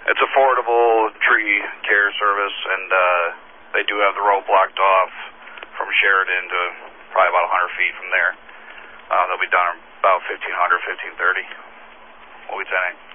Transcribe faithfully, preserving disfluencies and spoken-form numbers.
It's affordable tree care service, and uh, they do have the road blocked off from Sheridan to probably about one hundred feet from there. Uh, they'll be done about fifteen hundred, fifteen thirty. What we saying?